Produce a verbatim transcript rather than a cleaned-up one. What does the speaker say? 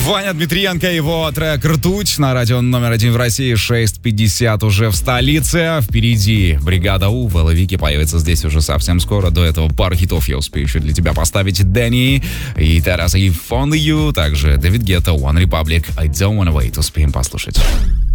Ваня Дмитриенко, его трек «Ртуть» на радио номер один в России, шесть пятьдесят уже в столице. Впереди бригада У, Вэлла Вики появится здесь уже совсем скоро. До этого пару хитов я успею еще для тебя поставить. Дэнни и Терраса и Only You, также Дэвид Гетта, One Republic, I Don't Wanna Wait. Успеем послушать.